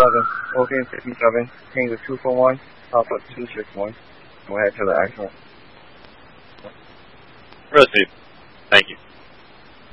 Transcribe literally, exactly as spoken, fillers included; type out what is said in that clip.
thousand, fourteen fifty-seven, Tango two four one, Alpha two six one. We'll head to the actual. Proceed. Thank you.